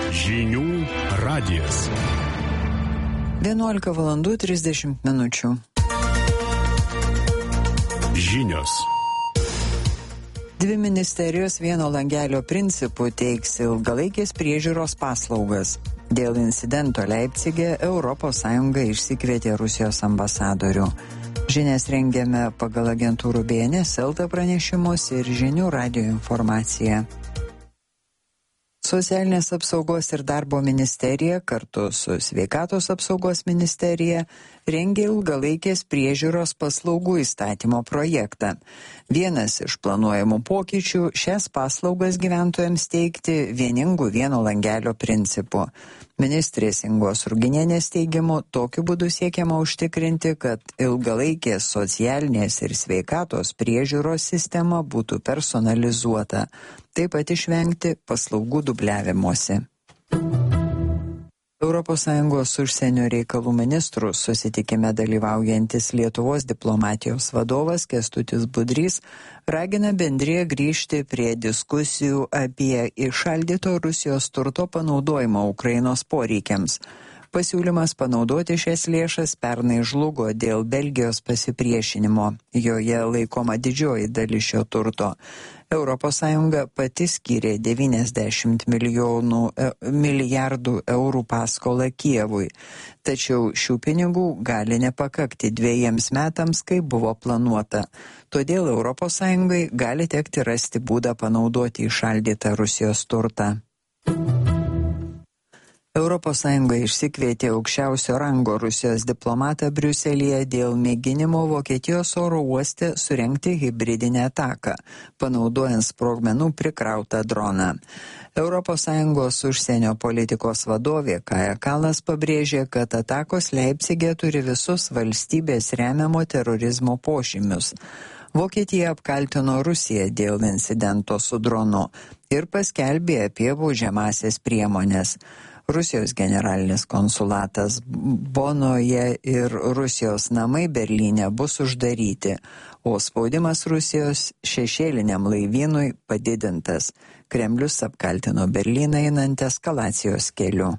Žinių radijas. 11:30 min. Žinios. Dvi ministerijos vieno langelio principų teiks ilgalaikės priežiūros paslaugas. Dėl incidento Leipcige ES išsikvietė Rusijos ambasadorių. Žinias rengiame pagal agentūrų BNS LT pranešimus ir Žinių radijo informaciją. Socialinės apsaugos ir darbo ministerija kartu su Sveikatos apsaugos ministerija rengia ilgalaikės priežiūros paslaugų įstatymo projektą. Vienas iš planuojamų pokyčių šias paslaugas gyventojams teikti vieningų vieno langelio principu. Ministrės Ingos Ruginienės teigimu, tokiu būdu siekiama užtikrinti, kad ilgalaikės socialinės ir sveikatos priežiūros sistema būtų personalizuota, taip pat išvengti paslaugų dubliavimuose. ES užsienio reikalų ministrų susitikime dalyvaujantis Lietuvos diplomatijos vadovas Kęstutis Budrys ragina bendriją grįžti prie diskusijų apie įšaldyto Rusijos turto panaudojimą Ukrainos poreikiams. Pasiūlymas panaudoti šias lėšas pernai žlugo dėl Belgijos pasipriešinimo. Joje laikoma didžioji dalis šio turto. ES pati skyrė 90 milijardų eurų paskolą Kijevui. Tačiau šių pinigų gali nepakakti 2 metams, kaip buvo planuota. Todėl ES gali tekti rasti būdą panaudoti įšaldytą Rusijos turtą. ES išsikvietė aukščiausio rango Rusijos diplomatą Briuselyje dėl mėginimo Vokietijos oro uoste surengti hibridinę ataką, panaudojant sprogmenų prikrautą droną. ES užsienio politikos vadovė Kaja Kallas pabrėžė, kad atakos Leipcige turi visus valstybės remiamo terorizmo požymius. Vokietija apkaltino Rusiją dėl incidento su dronu ir paskelbė apie baudžiamąsias priemones. Rusijos generalinis konsulatas Bonoje ir Rusijos namai Berlyne bus uždaryti, o spaudimas Rusijos šešėliniam laivynui padidintas. Kremlius apkaltino Berlyną einant eskalacijos keliu.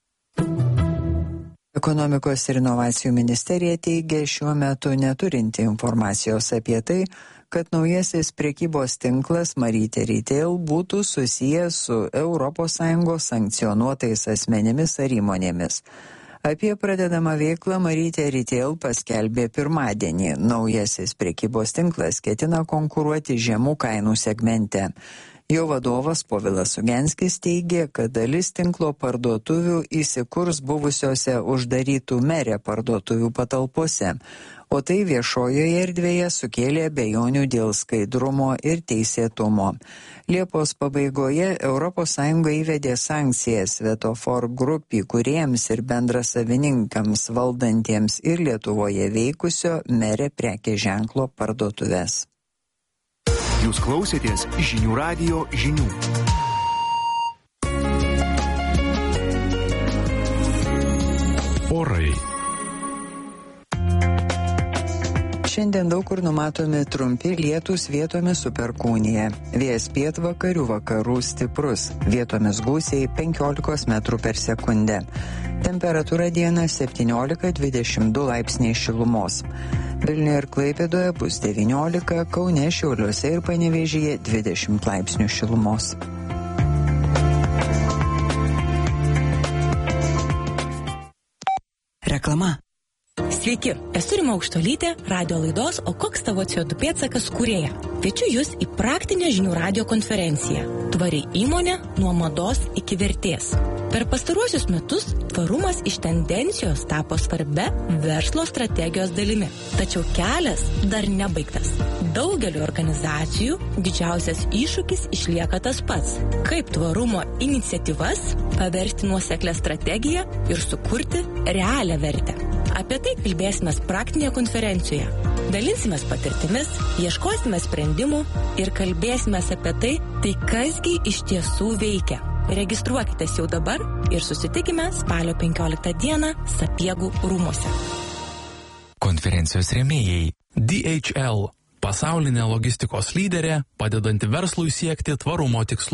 Ekonomikos ir inovacijų ministerija teigia šiuo metu neturinti informacijos apie tai, kad naujasis prekybos tinklas Marytė Retail būtų susijęs su ES sankcionuotais asmenimis ar įmonėmis. Apie pradedamą veiklą Marytė Retail paskelbė pirmadienį. Naujasis prekybos tinklas ketina konkuruoti žemų kainų segmente. Jo vadovas Povilas Sugenskis teigė, kad dalis tinklo parduotuvių įsikurs buvusiose uždarytų Merė parduotuvių patalpose, o tai viešojoje erdvėje sukėlė abejonių dėl skaidrumo ir teisėtumo. Liepos pabaigoje ES įvedė sankcijas Svetofor Group įkūrėjams ir bendrasavininkams valdantiems ir Lietuvoje veikusio Merė prekės ženklo parduotuvės. Jūs klausėtės Žinių radijo žinių. Orai. Šiandien daug kur numatomi trumpi lietūs, vietomis su perkūnija. Vėjas pietvakarių vakarų stiprus, vietomis gūsiai 15 metrų per sekundę. Temperatūra dieną 17-22 laipsniai šilumos. Vilniuje ir Klaipėdoje bus 19, Kaune, Šiauliuose ir Panevėžyje 20 laipsnių šilumos. Reklama. Sveiki, esu Rima Aukštuolytė, radio laidos O koks tavo CO2 pėdsakas kūrėja. Kviečiu jūs į praktinę Žinių radijo konferenciją Tvari įmonė nuo mados iki vertės. Per pastaruosius metus tvarumas iš tendencijos tapo svarbia verslo strategijos dalimi. Tačiau kelias dar nebaigtas. Daugeliu organizacijų didžiausias iššūkis išlieka tas pats. Kaip tvarumo iniciatyvas paversti nuoseklią strategiją ir sukurti realią vertę. Apie tai kalbėsime praktinėje konferencijoje. Dalinsimės patirtimis, ieškosime sprendimų ir kalbėsime apie tai kasgi iš tiesų veikia. Registruokitės jau dabar ir susitikime spalio 15 dieną Sapiegų rūmuose. Konferencijos rėmėjai DHL, pasaulinė logistikos lyderė, padedanti verslui siekti tvarumo tikslų.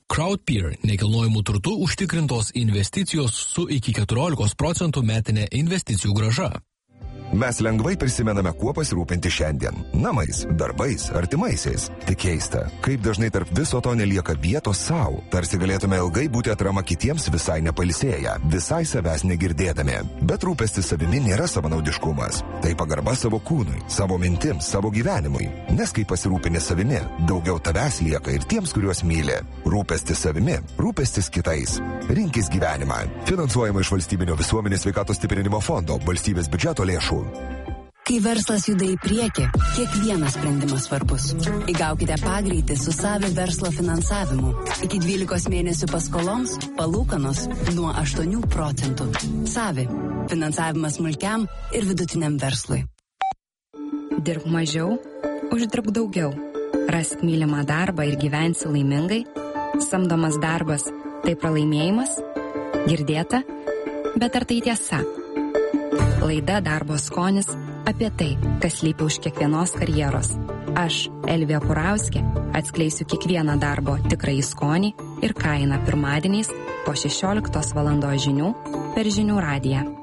Crowdpeer – nekilnojamų turtų užtikrintos investicijos su iki 14% metinė investicijų grąža. Mes lengvai prisimename, kuo pasirūpinti šiandien. Namais, darbais, artimaisiais. Tik keista, kaip dažnai tarp viso to nelieka vietos savo. Tarsi galėtume ilgai būti atrama kitiems visai nepailsėję, visai savęs negirdėdami. Bet rūpestis savimi nėra savanaudiškumas. Tai pagarba savo kūnui, savo mintims, savo gyvenimui. Nes kai pasirūpini savimi, daugiau tavęs lieka ir tiems, kuriuos myli. Rūpestis savimi, rūpestis kitais. Rinkis gyvenimą. Finansuojama iš Valstybinio visuomenės sveikatos stiprinimo fondo, valstybės biudžeto lėšų. Kai verslas juda į priekį, kiekvienas sprendimas svarbus. Įgaukite pagreitį su Savi verslo finansavimu. Iki 12 mėnesių paskoloms palūkanos nuo 8%. Savi. Finansavimas smulkiam ir vidutiniam verslui. Dirbk mažiau, uždirbk daugiau. Rask mylimą darbą ir gyvensi laimingai. Samdomas darbas – tai pralaimėjimas? Girdėta? Bet ar tai tiesa? Laida Darbo skonis apie tai, kas slypi už kiekvienos karjeros. Aš, Elvija Purauskė, atskleisiu kiekvieną darbo tikrąjį skonį ir kainą pirmadieniais po 16 valandos žinių per Žinių radiją.